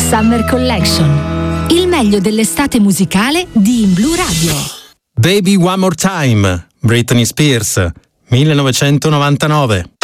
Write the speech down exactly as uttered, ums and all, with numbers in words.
Summer Collection. Il meglio dell'estate musicale di In Blu Radio. Baby One More Time, Britney Spears, millenovecentonovantanove.